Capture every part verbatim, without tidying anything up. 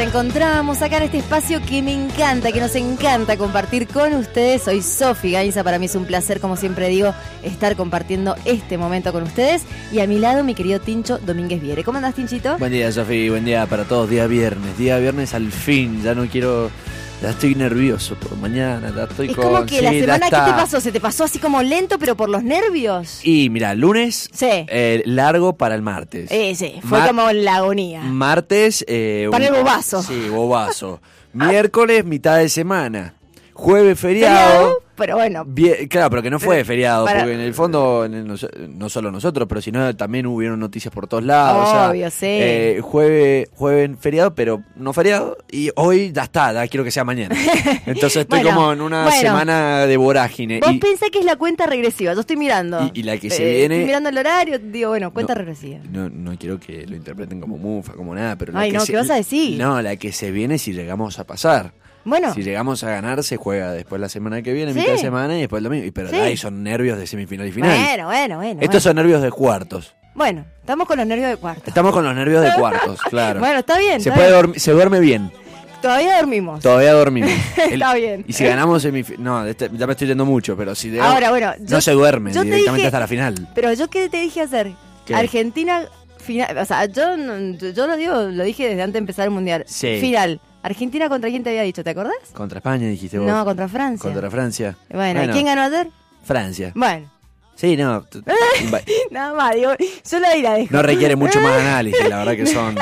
encontramos acá en este espacio que me encanta, que nos encanta compartir con ustedes. Soy Sofi Gainza, para mí es un placer, como siempre digo, estar compartiendo este momento con ustedes. Y a mi lado, mi querido Tincho Domínguez Viere. ¿Cómo andás, Tinchito? Buen día, Sofi, buen día para todos. Día viernes, día viernes al fin. Ya no quiero... Ya estoy nervioso por mañana, ya estoy es con... como que sí, la semana, ¿qué está... te pasó? ¿Se te pasó así como lento, pero por los nervios? Y mira, lunes, sí. eh, largo para el martes. Eh, sí, fue Mar- como la agonía. Martes... Eh, para un... el bobazo. Sí, bobazo. Miércoles, mitad de semana. Jueves, feriado. ¿Feriado? Pero bueno. Bien, claro, pero que no fue feriado, para... porque en el fondo, no solo nosotros, pero sino también hubieron noticias por todos lados. Obvio, o sea, sí. Eh, jueves, jueves feriado, pero no feriado. Y hoy ya está, ya quiero que sea mañana. Entonces estoy bueno, como en una bueno. semana de vorágine. Vos y, pensás que es la cuenta regresiva, yo estoy mirando. Y, y la que se eh, viene... Estoy mirando el horario, digo, bueno, cuenta no, regresiva. No, no quiero que lo interpreten como mufa, como nada, pero... La Ay, que no, se, ¿qué vas a decir? No, la que se viene si llegamos a pasar. Bueno. Si llegamos a ganar, se juega después la semana que viene, sí. mitad de semana y después el domingo. Pero sí. ahí son nervios de semifinal y final. Bueno, bueno, bueno. Estos bueno. son nervios de cuartos. Bueno, estamos con los nervios de cuartos. Estamos con los nervios de cuartos, claro. Bueno, está bien. Se está puede bien. dormir, se duerme bien. Todavía dormimos. Todavía dormimos. Está bien. Y si ganamos semifinal... No, este, ya me estoy yendo mucho, pero si llegamos, ahora, bueno, yo, no se duerme yo directamente dije, hasta la final. Pero yo qué te dije hacer. ¿Qué? Argentina final, o sea, yo yo lo digo, lo dije desde antes de empezar el mundial. Sí. Final. Argentina contra quién te había dicho, ¿te acordás? Contra España dijiste vos. No, contra Francia. Contra Francia. Bueno, bueno, ¿y quién ganó ayer? Francia. Bueno. Sí, no. Nada más, digo, yo la la dejo. No requiere mucho más análisis, la verdad que son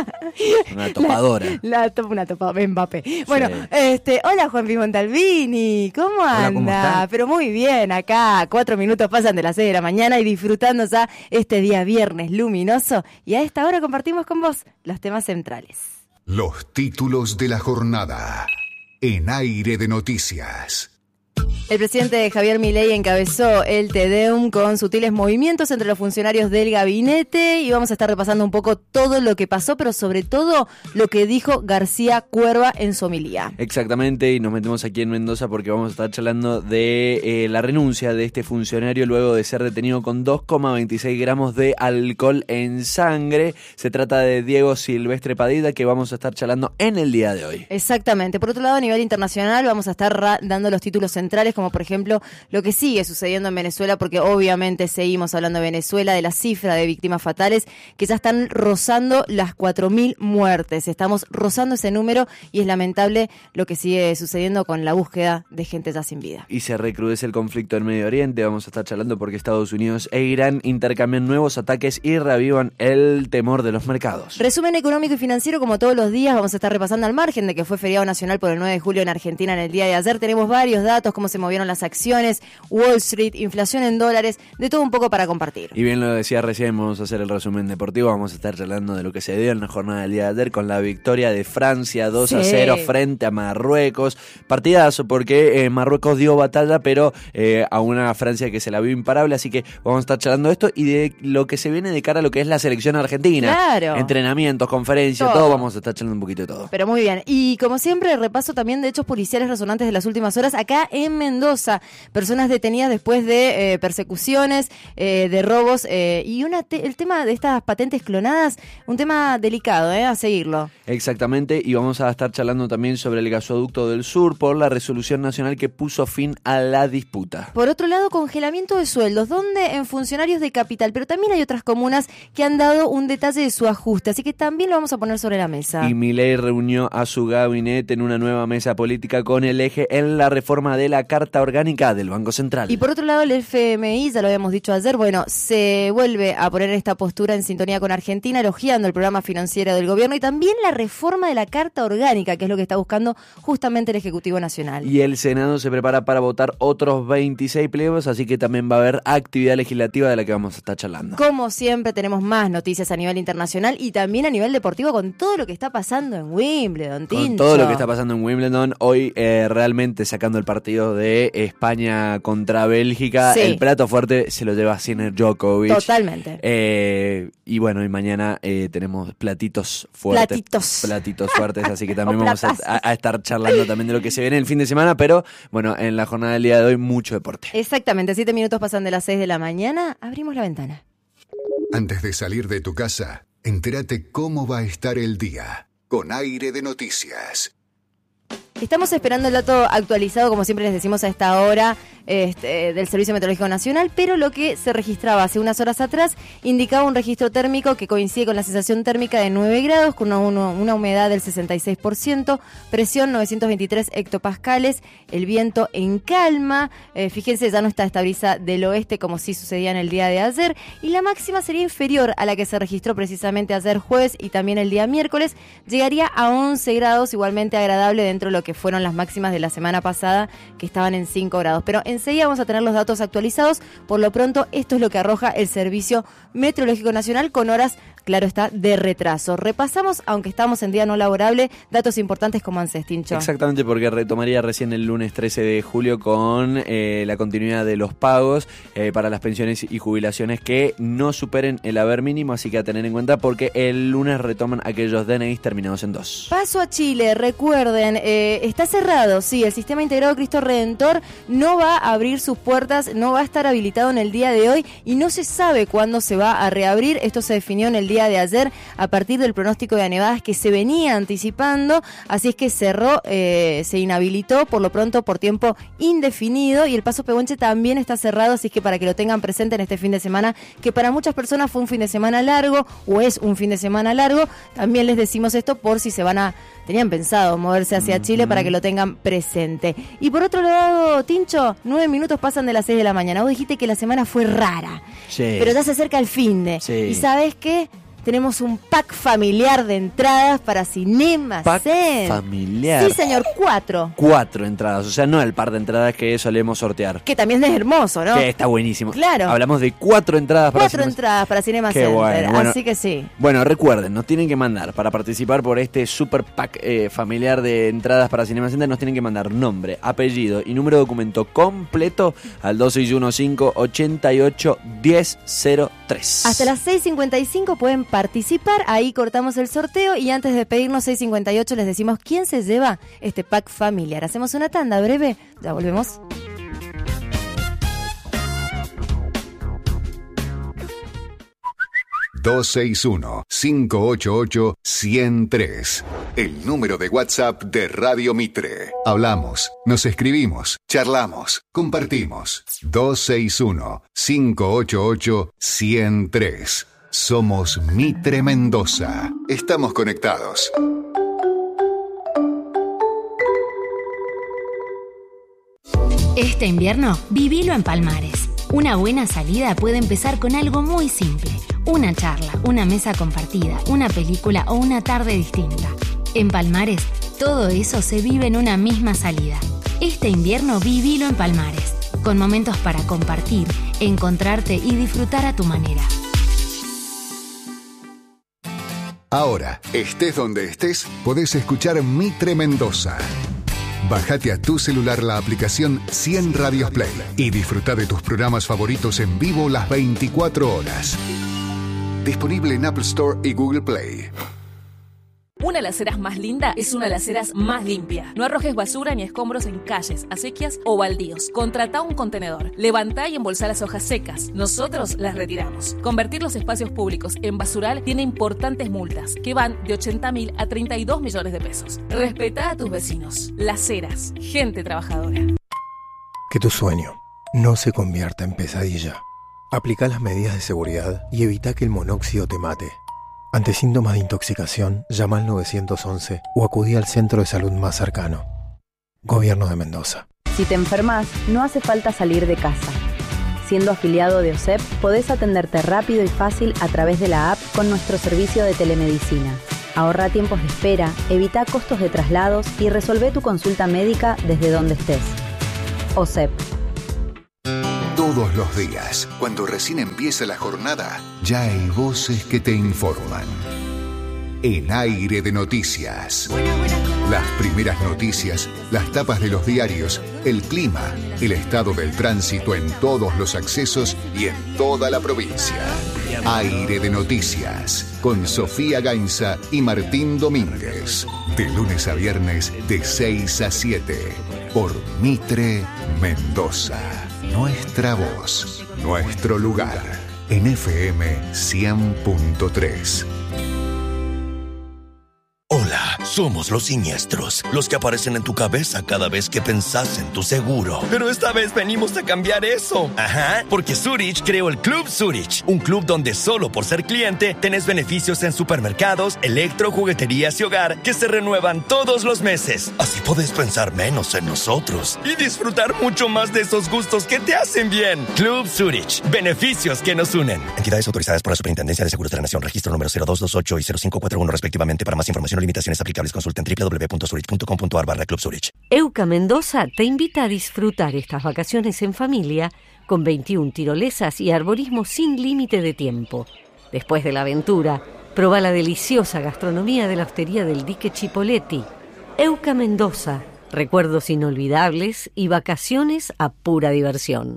una topadora. La, la topa una topada, Mbappé. Bueno, Sí. este, hola Juan Montalbini, ¿cómo anda? Hola, ¿cómo estás? Pero muy bien, acá cuatro minutos pasan de las seis de la mañana y disfrutando ya este día viernes luminoso. Y a esta hora compartimos con vos los temas centrales. Los títulos de la jornada en Aire de Noticias. El presidente Javier Milei encabezó el Te Deum con sutiles movimientos entre los funcionarios del gabinete y vamos a estar repasando un poco todo lo que pasó, pero sobre todo lo que dijo García Cuerva en su homilía. Exactamente, y nos metemos aquí en Mendoza porque vamos a estar charlando de eh, la renuncia de este funcionario luego de ser detenido con dos coma veintiséis gramos de alcohol en sangre. Se trata de Diego Silvestre Padilla, que vamos a estar charlando en el día de hoy. Exactamente. Por otro lado, a nivel internacional vamos a estar ra- dando los títulos centrales, como por ejemplo lo que sigue sucediendo en Venezuela, porque obviamente seguimos hablando de Venezuela, de la cifra de víctimas fatales que ya están rozando las cuatro mil muertes. Estamos rozando ese número y es lamentable lo que sigue sucediendo con la búsqueda de gente ya sin vida. Y se recrudece el conflicto en Medio Oriente. Vamos a estar charlando porque Estados Unidos e Irán intercambian nuevos ataques y reavivan el temor de los mercados. Resumen económico y financiero, como todos los días, vamos a estar repasando al margen de que fue feriado nacional por el nueve de julio en Argentina en el día de ayer. Tenemos varios datos, cómo se movieron las acciones, Wall Street, inflación en dólares, de todo un poco para compartir. Y bien lo decía recién, vamos a hacer el resumen deportivo, vamos a estar hablando de lo que se dio en la jornada del día de ayer con la victoria de Francia dos a cero frente a Marruecos. Partidazo porque eh, Marruecos dio batalla, pero eh, a una Francia que se la vio imparable, así que vamos a estar charlando de esto y de lo que se viene de cara a lo que es la selección argentina. Claro. Entrenamientos, conferencias, todo. todo, vamos a estar charlando un poquito de todo. Pero muy bien. Y como siempre, repaso también de hechos policiales resonantes de las últimas horas acá en Mendoza. Personas detenidas después de eh, persecuciones, eh, de robos eh, y una te- el tema de estas patentes clonadas, un tema delicado, ¿eh? A seguirlo. Exactamente, y vamos a estar charlando también sobre el gasoducto del sur por la resolución nacional que puso fin a la disputa. Por otro lado, congelamiento de sueldos, donde en funcionarios de capital, pero también hay otras comunas que han dado un detalle de su ajuste, así que también lo vamos a poner sobre la mesa. Y Milei reunió a su gabinete en una nueva mesa política con el eje en la reforma de la Carta Orgánica del Banco Central. Y por otro lado, el F M I, ya lo habíamos dicho ayer, bueno, se vuelve a poner esta postura en sintonía con Argentina, elogiando el programa financiero del gobierno y también la reforma de la Carta Orgánica, que es lo que está buscando justamente el Ejecutivo Nacional. Y el Senado se prepara para votar otros veintiséis pliegos, así que también va a haber actividad legislativa de la que vamos a estar charlando. Como siempre, tenemos más noticias a nivel internacional y también a nivel deportivo con todo lo que está pasando en Wimbledon, Tincho. Con todo lo que está pasando en Wimbledon, hoy eh, realmente sacando el partido de España contra Bélgica, sí. El plato fuerte se lo lleva Sinner Djokovic. Totalmente. Eh, y bueno, y mañana eh, tenemos platitos fuertes. Platitos. Platitos fuertes, así que también vamos a, a, a estar charlando también de lo que se viene el fin de semana, pero bueno, en la jornada del día de hoy mucho deporte. Exactamente, siete minutos pasan de las seis de la mañana, abrimos la ventana. Antes de salir de tu casa, entérate cómo va a estar el día. con Aire de Noticias. Estamos esperando el dato actualizado, como siempre les decimos a esta hora, este, del Servicio Meteorológico Nacional, pero lo que se registraba hace unas horas atrás indicaba un registro térmico que coincide con la sensación térmica de nueve grados, con una, una, una humedad del sesenta y seis por ciento, presión novecientos veintitrés hectopascales, el viento en calma, eh, fíjense, ya no está esta brisa del oeste como sí sucedía en el día de ayer, y la máxima sería inferior a la que se registró precisamente ayer jueves y también el día miércoles, llegaría a once grados, igualmente agradable dentro de lo que fueron las máximas de la semana pasada, que estaban en cinco grados. Pero enseguida vamos a tener los datos actualizados. Por lo pronto, esto es lo que arroja el Servicio Meteorológico Nacional con horas, claro está, de retraso. Repasamos, aunque estamos en día no laborable, datos importantes como ANSES, Tincho. Exactamente, porque retomaría recién el lunes trece de julio con eh, la continuidad de los pagos eh, para las pensiones y jubilaciones que no superen el haber mínimo, así que a tener en cuenta porque el lunes retoman aquellos D N Is terminados en dos. Paso a Chile, recuerden, eh, está cerrado, sí, el Sistema Integrado Cristo Redentor no va a abrir sus puertas, no va a estar habilitado en el día de hoy y no se sabe cuándo se va a reabrir. Esto se definió en el día de ayer a partir del pronóstico de nevadas que se venía anticipando, así es que cerró, eh, se inhabilitó por lo pronto por tiempo indefinido, y el Paso Pehuenche también está cerrado, así que para que lo tengan presente en este fin de semana, que para muchas personas fue un fin de semana largo o es un fin de semana largo, también les decimos esto por si se van a tenían pensado moverse hacia Chile, para que lo tengan presente. Y por otro lado, Tincho, nueve minutos pasan de las seis de la mañana. Vos dijiste que la semana fue rara, sí, pero ya se acerca el finde. Sí. ¿Y sabes qué? Tenemos un pack familiar de entradas para Cinema Pack Cen. familiar. Sí, señor, cuatro. Cuatro entradas, o sea, no el par de entradas que solemos sortear. Que también es hermoso, ¿no? Que está buenísimo. Claro. Hablamos de cuatro entradas para Cuatro Cinema- entradas para Cinema Qué Center, bueno, bueno. así que sí. Bueno, recuerden, nos tienen que mandar, para participar por este super pack eh, familiar de entradas para Cinema Center, nos tienen que mandar nombre, apellido y número de documento completo al dos seis uno cinco, ocho ocho, uno cero cero tres. Hasta las seis cincuenta y cinco pueden participar, ahí cortamos el sorteo y antes de pedirnos seis cincuenta y ocho les decimos quién se lleva este pack familiar. Hacemos una tanda breve, ya volvemos. dos seis uno, cinco ocho ocho, uno cero tres. El número de WhatsApp de Radio Mitre. Hablamos, nos escribimos, charlamos, compartimos. dos seis uno, cinco ocho ocho, uno cero tres. Somos Mitre Mendoza. Estamos conectados. Este invierno, vivilo en Palmares. Una buena salida puede empezar con algo muy simple. Una charla, una mesa compartida, una película o una tarde distinta. En Palmares, todo eso se vive en una misma salida. Este invierno, vivilo en Palmares. Con momentos para compartir, encontrarte y disfrutar a tu manera. Ahora, estés donde estés, podés escuchar Mitre Mendoza. Bájate a tu celular la aplicación cien Radios Play y disfruta de tus programas favoritos en vivo las veinticuatro horas. Disponible en Apple Store y Google Play. Una de las aceras más linda es una de las aceras más limpia. No arrojes basura ni escombros en calles, acequias o baldíos. Contratá un contenedor. Levantá y embolsá las hojas secas. Nosotros las retiramos. Convertir los espacios públicos en basural tiene importantes multas que van de ochenta mil a treinta y dos millones de pesos. Respetá a tus vecinos. Las Heras, gente trabajadora. Que tu sueño no se convierta en pesadilla. Aplica las medidas de seguridad y evita que el monóxido te mate. Ante síntomas de intoxicación, llama al nueve once o acudí al centro de salud más cercano. Gobierno de Mendoza. Si te enfermas, no hace falta salir de casa. Siendo afiliado de O S E P, podés atenderte rápido y fácil a través de la app con nuestro servicio de telemedicina. Ahorra tiempos de espera, evita costos de traslados y resolvé tu consulta médica desde donde estés. O S E P. Todos los días, cuando recién empieza la jornada, ya hay voces que te informan. En Aire de Noticias. Las primeras noticias, las tapas de los diarios, el clima, el estado del tránsito en todos los accesos y en toda la provincia. Aire de Noticias, con Sofía Gainza y Martín Domínguez. De lunes a viernes, de seis a siete, por Mitre Mendoza. Nuestra voz, nuestro lugar, en F M cien punto tres. Hola, somos los siniestros, los que aparecen en tu cabeza cada vez que pensás en tu seguro. Pero esta vez venimos a cambiar eso. Ajá, porque Zurich creó el Club Zurich, un club donde solo por ser cliente tenés beneficios en supermercados, electro, jugueterías y hogar que se renuevan todos los meses. Así podés pensar menos en nosotros y disfrutar mucho más de esos gustos que te hacen bien. Club Zurich, beneficios que nos unen. Entidades autorizadas por la Superintendencia de Seguros de la Nación, registro número cero dos dos ocho y cero cinco cuatro uno respectivamente. Para más información o limitaciones aplicables, consulta en doble u doble u doble u punto zurich punto com punto a r barra Club Zurich. Euca Mendoza te invita a disfrutar estas vacaciones en familia con veintiuna tirolesas y arborismo sin límite de tiempo. Después de la aventura, proba la deliciosa gastronomía de la hostería del Dique Chipoleti. Euca Mendoza, recuerdos inolvidables y vacaciones a pura diversión.